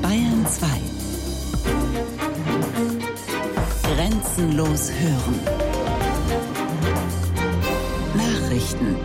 Bayern 2. Grenzenlos hören. Nachrichten.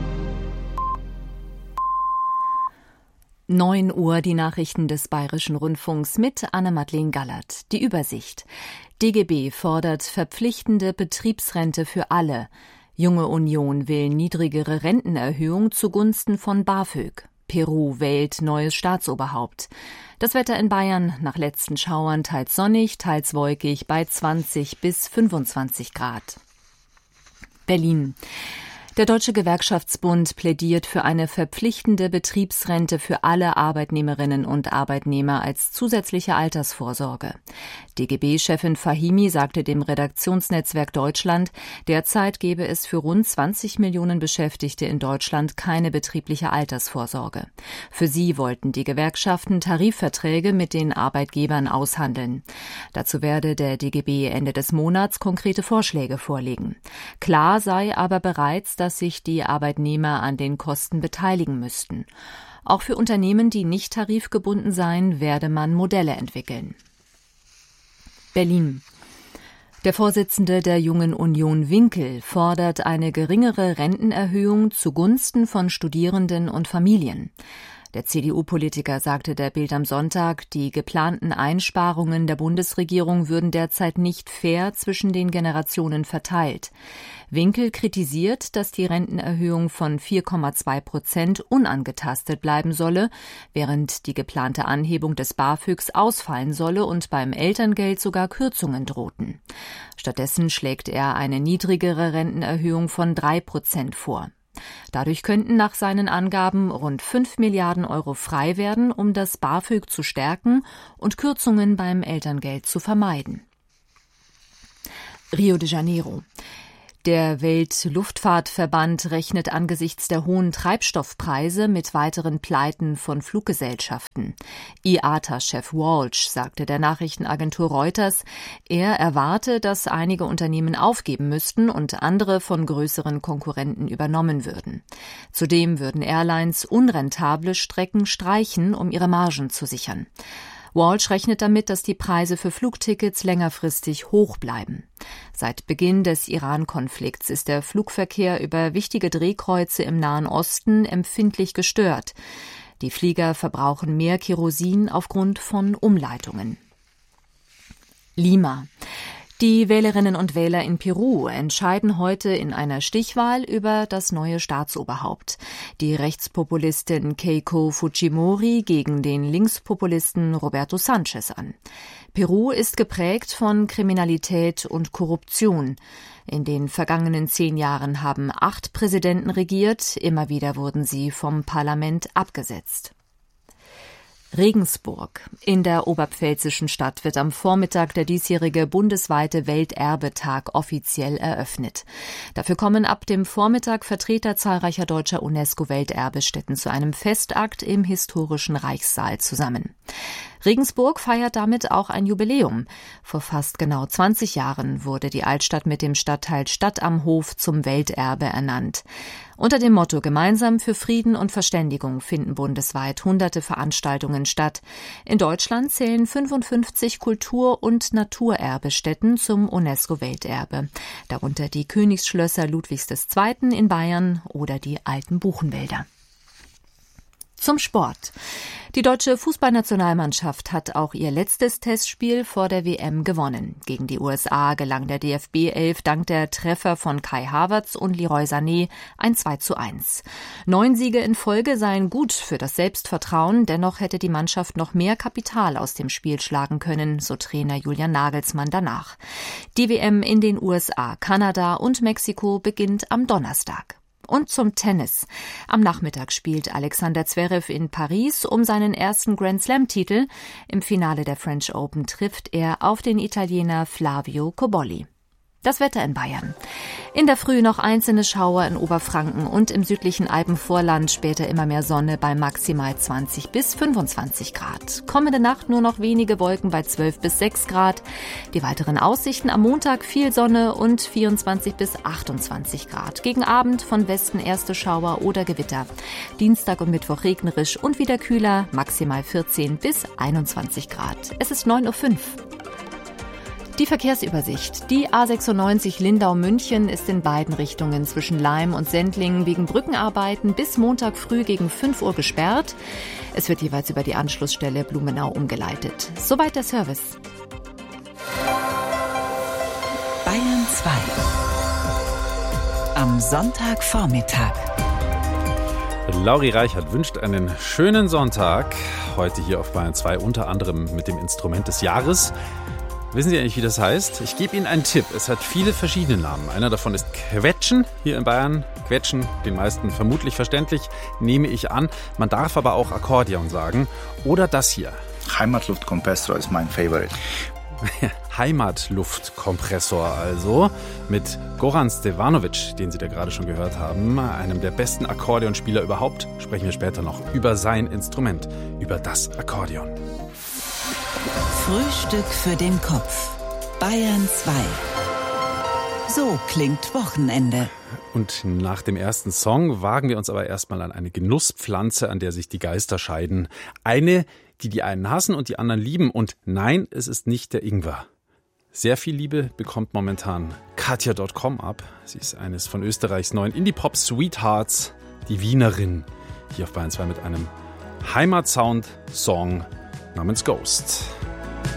9 Uhr die Nachrichten des Bayerischen Rundfunks mit Anne-Madeleine Gallert. Die Übersicht. DGB fordert verpflichtende Betriebsrente für alle. Junge Union will niedrigere Rentenerhöhung zugunsten von BAföG. Peru wählt neues Staatsoberhaupt. Das Wetter in Bayern nach letzten Schauern teils sonnig, teils wolkig bei 20 bis 25 Grad. Berlin. Der Deutsche Gewerkschaftsbund plädiert für eine verpflichtende Betriebsrente für alle Arbeitnehmerinnen und Arbeitnehmer als zusätzliche Altersvorsorge. DGB-Chefin Fahimi sagte dem Redaktionsnetzwerk Deutschland, derzeit gebe es für rund 20 Millionen Beschäftigte in Deutschland keine betriebliche Altersvorsorge. Für sie wollten die Gewerkschaften Tarifverträge mit den Arbeitgebern aushandeln. Dazu werde der DGB Ende des Monats konkrete Vorschläge vorlegen. Klar sei aber bereits, dass sich die Arbeitnehmer an den Kosten beteiligen müssten. Auch für Unternehmen, die nicht tarifgebunden seien, werde man Modelle entwickeln. Berlin. Der Vorsitzende der Jungen Union Winkel fordert eine geringere Rentenerhöhung zugunsten von Studierenden und Familien. Der CDU-Politiker sagte der Bild am Sonntag, die geplanten Einsparungen der Bundesregierung würden derzeit nicht fair zwischen den Generationen verteilt. Winkel kritisiert, dass die Rentenerhöhung von 4,2% unangetastet bleiben solle, während die geplante Anhebung des BAföGs ausfallen solle und beim Elterngeld sogar Kürzungen drohten. Stattdessen schlägt er eine niedrigere Rentenerhöhung von 3% vor. Dadurch könnten nach seinen Angaben rund 5 Milliarden Euro frei werden, um das BAföG zu stärken und Kürzungen beim Elterngeld zu vermeiden. Rio de Janeiro. Der Weltluftfahrtverband rechnet angesichts der hohen Treibstoffpreise mit weiteren Pleiten von Fluggesellschaften. IATA-Chef Walsh sagte der Nachrichtenagentur Reuters, er erwarte, dass einige Unternehmen aufgeben müssten und andere von größeren Konkurrenten übernommen würden. Zudem würden Airlines unrentable Strecken streichen, um ihre Margen zu sichern. Walsh rechnet damit, dass die Preise für Flugtickets längerfristig hoch bleiben. Seit Beginn des Iran-Konflikts ist der Flugverkehr über wichtige Drehkreuze im Nahen Osten empfindlich gestört. Die Flieger verbrauchen mehr Kerosin aufgrund von Umleitungen. Lima. Die Wählerinnen und Wähler in Peru entscheiden heute in einer Stichwahl über das neue Staatsoberhaupt. Die Rechtspopulistin Keiko Fujimori gegen den Linkspopulisten Roberto Sanchez an. Peru ist geprägt von Kriminalität und Korruption. In den vergangenen 10 Jahren haben 8 Präsidenten regiert, immer wieder wurden sie vom Parlament abgesetzt. Regensburg. In der oberpfälzischen Stadt wird am Vormittag der diesjährige bundesweite Welterbetag offiziell eröffnet. Dafür kommen ab dem Vormittag Vertreter zahlreicher deutscher UNESCO-Welterbestätten zu einem Festakt im historischen Reichssaal zusammen. Regensburg feiert damit auch ein Jubiläum. Vor fast genau 20 Jahren wurde die Altstadt mit dem Stadtteil Stadt am Hof zum Welterbe ernannt. Unter dem Motto Gemeinsam für Frieden und Verständigung finden bundesweit hunderte Veranstaltungen statt. In Deutschland zählen 55 Kultur- und Naturerbestätten zum UNESCO-Welterbe. Darunter die Königsschlösser Ludwigs II. In Bayern oder die alten Buchenwälder. Zum Sport. Die deutsche Fußballnationalmannschaft hat auch ihr letztes Testspiel vor der WM gewonnen. Gegen die USA gelang der DFB-11 dank der Treffer von Kai Havertz und Leroy Sané ein 2:1. 9 Siege in Folge seien gut für das Selbstvertrauen, dennoch hätte die Mannschaft noch mehr Kapital aus dem Spiel schlagen können, so Trainer Julian Nagelsmann danach. Die WM in den USA, Kanada und Mexiko beginnt am Donnerstag. Und zum Tennis. Am Nachmittag spielt Alexander Zverev in Paris um seinen ersten Grand-Slam-Titel. Im Finale der French Open trifft er auf den Italiener Flavio Cobolli. Das Wetter in Bayern. In der Früh noch einzelne Schauer in Oberfranken und im südlichen Alpenvorland, später immer mehr Sonne bei maximal 20 bis 25 Grad. Kommende Nacht nur noch wenige Wolken bei 12 bis 6 Grad. Die weiteren Aussichten am Montag viel Sonne und 24 bis 28 Grad. Gegen Abend von Westen erste Schauer oder Gewitter. Dienstag und Mittwoch regnerisch und wieder kühler, maximal 14 bis 21 Grad. Es ist 9:05 Uhr. Die Verkehrsübersicht. Die A96 Lindau-München ist in beiden Richtungen zwischen Laim und Sendling wegen Brückenarbeiten bis Montag früh gegen 5 Uhr gesperrt. Es wird jeweils über die Anschlussstelle Blumenau umgeleitet. Soweit der Service. Bayern 2. Am Sonntagvormittag. Lauri Reichert wünscht einen schönen Sonntag. Heute hier auf Bayern 2, unter anderem mit dem Instrument des Jahres. Wissen Sie eigentlich, wie das heißt? Ich gebe Ihnen einen Tipp. Es hat viele verschiedene Namen. Einer davon ist Quetschen hier in Bayern. Quetschen, den meisten vermutlich verständlich, nehme ich an. Man darf aber auch Akkordeon sagen. Oder das hier. Heimatluftkompressor ist mein Favorite. Heimatluftkompressor also. Mit Goran Stevanovic, den Sie da gerade schon gehört haben, einem der besten Akkordeonspieler überhaupt, sprechen wir später noch über sein Instrument, über das Akkordeon. Frühstück für den Kopf. Bayern 2. So klingt Wochenende. Und nach dem ersten Song wagen wir uns aber erstmal an eine Genusspflanze, an der sich die Geister scheiden. Eine, die die einen hassen und die anderen lieben. Und nein, es ist nicht der Ingwer. Sehr viel Liebe bekommt momentan Katja.com ab. Sie ist eines von Österreichs neuen Indie-Pop-Sweethearts, die Wienerin. Hier auf Bayern 2 mit einem Heimatsound-Song namens Ghost.